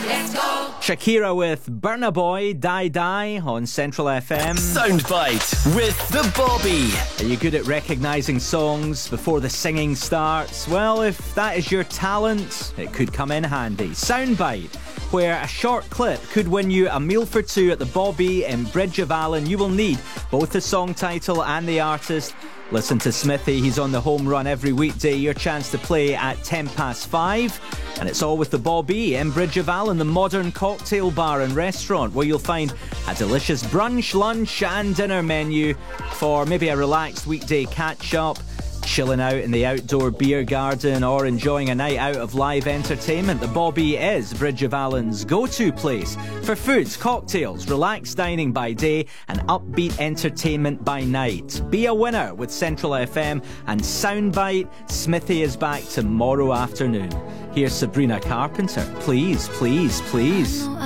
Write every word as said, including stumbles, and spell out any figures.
Let's go. Shakira with Burna Boy, Die Die on Central F M. Soundbite with the Bobby. Are you good at recognising songs before the singing starts? Well, if that is your talent, it could come in handy. Soundbite, where a short clip could win you a meal for two at the Bobby in Bridge of Allen. You will need both the song title and the artist. Listen to Smithy, he's on the home run every weekday. Your chance to play at ten past five. And it's all with the Bobby in Bridge of Allen, the modern cocktail bar and restaurant where you'll find a delicious brunch, lunch and dinner menu for maybe a relaxed weekday catch-up, chilling out in the outdoor beer garden or enjoying a night out of live entertainment. The Bobby is Bridge of Allen's go-to place for foods, cocktails, relaxed dining by day and upbeat entertainment by night. Be a winner with Central F M and Soundbite. Smithy is back tomorrow afternoon. Here's Sabrina Carpenter. Please, please, please.